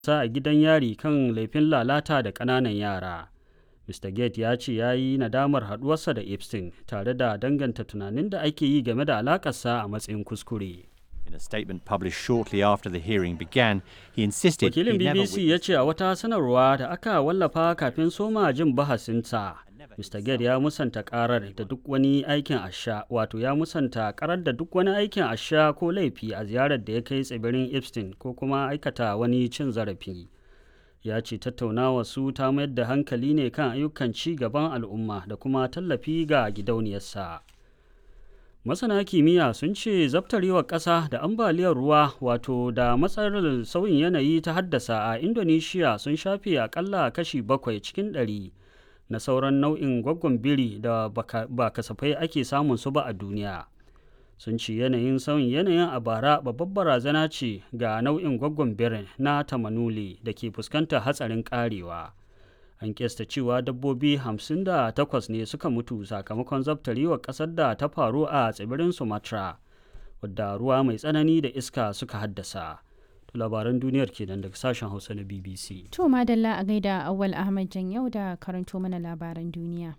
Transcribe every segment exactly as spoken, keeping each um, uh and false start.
sa a gidan yari kan laifin lalata da ƙananan yara. Mista Gates ya ce ya yi nadamar haɗuwarsa da Epstein tare da danganta tunanin da ake yi game da alaƙarsa a matsayin kuskure. In a statement published shortly after the hearing began, he insisted Wakilin he never B B C ya ce a wata sanarwa da aka wallafa kafin soma jin bahasinsa, Mista Gates ya musanta karar da duk wani aikin asha, wato ya musanta karar da duk wani aikin asha ko laifi a ziyarar da ya kai tsibirin Epstein ko kuma aikata wani cin zarafi. Ya ce tattaunawa su ta mayar da hankali ne kan ayyukan ci gaban al'umma da kuma tallafi ga gidauniyarsa. Masana kimiyya sun ce zabtarewar ƙasa da ambaliyar ruwa wato da matsalar sauyin yanayi ta haddasa a Indonesia sun shafe akalla kashi bakwai cikin ɗari na sauran nau'in gwaggon biri da ba kasafai ake samun su ba a duniya. Sun ce yanayin sauyin yanayin a bara babbar barazana ce ga nau'in gwaggon birin na tamanuli da ke fuskantar hatsarin karewa. An kesta cewa dabbobi hamsin da takwas ne suka mutu sakamakon zabtarewar ƙasar da ta faru a tsibirin Sumatra, wadda ruwa mai tsanani da iska suka haddasa. To labaran duniyar kenan daga sashen Hausa na B B C. To madalla a gaida Awwal Ahmad Jan yau da karanto mana labaran duniya.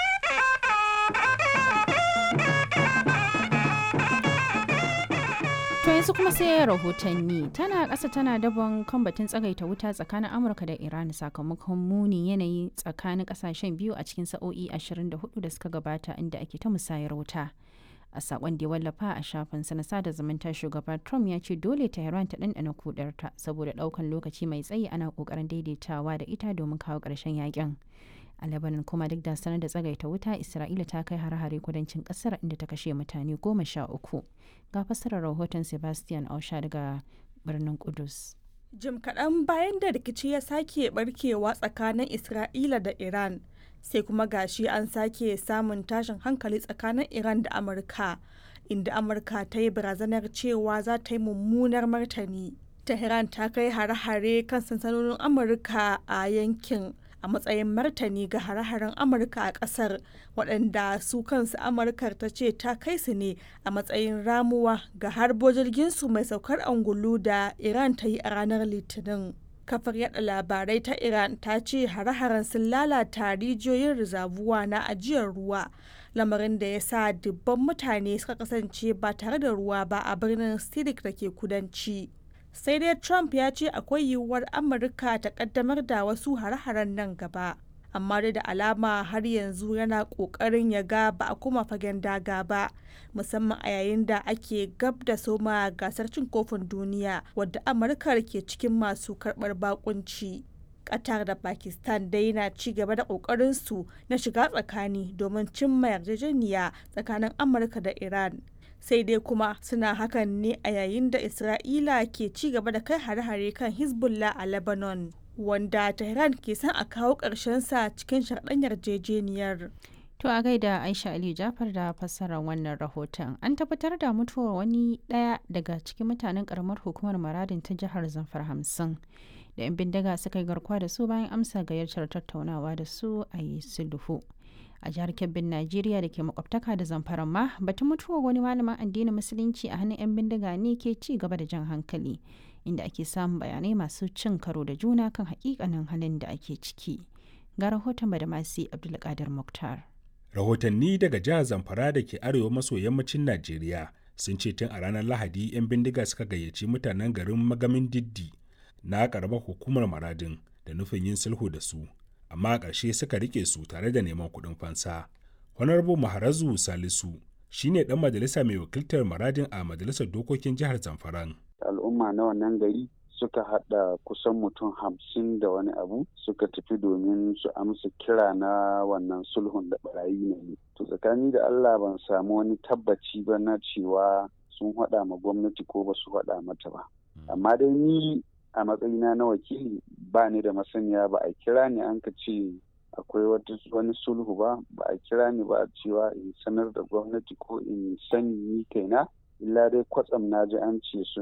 To yanzu kuma sai rahotanni tana ƙasa tana dabon kan batun tsagaita wuta tsakanin Amurka da Iran sakamakon muni yanayi tsakanin ƙasashen biyu a cikin sa'o'i ashirin da hudu da suka gabata inda ake ta musayar wuta. A sakon da ya wallafa a shafinsa na sada zumunta shugaba Trump ya ce dole Tehran ta ɗanɗana kudarta saboda ɗaukan lokaci mai tsayi ana ƙoƙarin daidaitawa da ita domin kawo ƙarshen yakin. A Lebanon kuma duk da sanar da tsagaita wuta Isra'ila ta kai har-hare kudancin kasar inda ta kashe mutane goma sha uku. Ga fassarar rahoton Sebastian Ausha daga birnin Kudus. Jim kaɗan bayan da rikici ya sake barkewa tsakanin Isra'ila da Iran, sai kuma gashi an sake samun tashin hankali tsakanin Iran da Amurka, inda Amurka ta yi barazanar cewa za ta yi mummunar martani. Tehran ta kai hare-hare kan sansanonin Amurka a yankin a matsayin martani ga hare-haren Amurka a ƙasar, waɗanda su kansu Amurkar ta ce ta kai su ne a matsayin ramuwa ga harbo jirginsu mai saukar angulu da Iran ta yi a ranar Litinin. Kafar yada labarai ta Iran ta ce hare-haren sun lalata rijiyoyin rizabuwa na ajiyar ruwa, lamarin da ya sa dubban mutane suka kasance ba tare da ruwa ba a birnin Sidik da ke kudanci. Sai dai Trump ya ce akwai yiwuwar Amurka ta kaddamar da wasu hare-haren nan gaba, amma da alama har yanzu yana kokarin ya ga ba a kuma fagen daga ba, musamman a yayin da ake gab da soma gasar cin kofin duniya wadda Amurka ke cikin masu karɓar bakunci. Qatar da Pakistan dai na ci gaba da ƙoƙarinsu na shiga tsakani domin cimma yarjejeniya tsakanin Amurka da Iran. Sai dai kuma suna hakan ne a yayin da Isra'ila ke ci gaba da kai hare-hare kan Hezbollah a Lebanon, wanda Tehran ke son a kawo sa cikin sharɗan yarjejeniyar. To a gaida Aisha Ali Jafar da fassarar wannan rahoton. An tabbatar da mutuwar wani ɗaya daga cikin mutanen ƙaramar hukumar Maradin ta jihar Zamfara hamsin da 'yan bindiga suka yi garkuwa da su bayan amsa gayyatar tattaunawa da su a yi sulhu. A jihar Kebbin Najeriya da ke makwabtaka da Zamfara ma batun mutuwar wani malamin addinin musulunci a hannun 'yan bindiga ne ke ci gaba da jan hankali, inda ake samun bayanai masu cin karo da juna kan hakikanin halin da ake ciki. Ga rahoton Badamasi Abdulkadir Muktar. Rahotanni daga jihar Zamfara da ke arewa maso yammacin Najeriya sun ce tun a ranar Lahadi 'yan bindiga suka gayyaci mutanen garin Magamin Diddi na karamar hukumar Maradin da nufin yin sulhu da su, amma a ƙarshe suka rike su tare da neman kuɗin fansa. Honorable Maharazu Salisu shine ɗan majalisa mai wakiltar Maradin a majalisar dokokin jihar Zamfaran. Al'umma na wannan gari suka haɗa kusan mutum hamsin da wani abu suka tafi domin su amsa kira na wannan sulhun da barayi ne. To tsakani da Allah ban samu wani tabbaci ba na cewa sun haɗa ma gwamnati ko ba su haɗa mata ba. Amma dai ni a matsayina na wakili ba ni da masaniya, ba a kira ni an ka ce akwai wani sulhu ba, ba a kira ni ba cewa in sanar da gwamnati ko in sani ni kaina, illa dai kwatsam na ji an ce sun